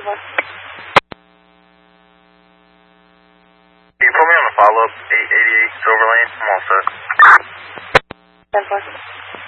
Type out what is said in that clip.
Can you put me on the follow-up, 888 Silver Lane? I'm all set. 10-4.